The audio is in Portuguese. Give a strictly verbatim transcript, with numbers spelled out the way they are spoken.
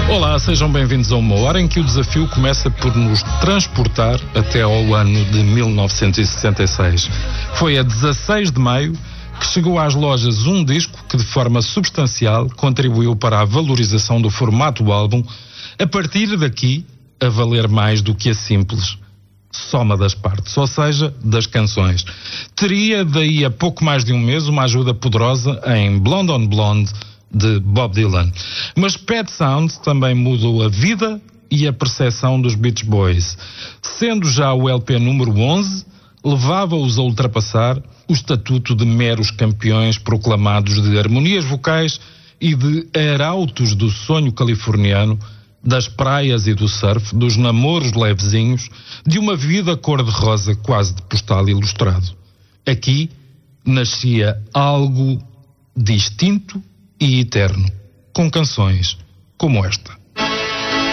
Olá, sejam bem-vindos a uma hora em que o desafio começa por nos transportar até ao ano de mil novecentos e sessenta e seis. Foi a dezasseis de maio que chegou às lojas um disco que, de forma substancial, contribuiu para a valorização do formato do álbum, a partir daqui a valer mais do que a simples soma das partes, ou seja, das canções. Teria daí a pouco mais de um mês uma ajuda poderosa em Blonde on Blonde, de Bob Dylan. Mas Pet Sounds também mudou a vida e a percepção dos Beach Boys. Sendo já o L P número onze, levava-os a ultrapassar o estatuto de meros campeões proclamados de harmonias vocais e de arautos do sonho californiano, das praias e do surf, dos namoros levezinhos, de uma vida cor-de-rosa quase de postal ilustrado. Aqui nascia algo distinto e eterno, com canções como esta.